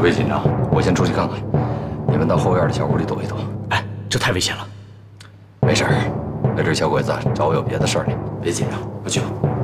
别紧张，我先出去看看。你们到后院的小屋里躲一躲。 哎，这太危险了。 没事儿，那这小鬼子找我有别的事儿呢，别紧张，我去吧。